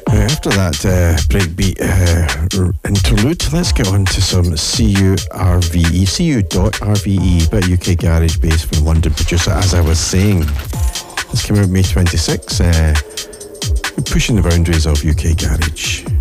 After that breakbeat interlude, let's get on to some CU.RVE, bit of UK garage bass from London producer, as I was saying. This came out May 26, pushing the boundaries of UK garage.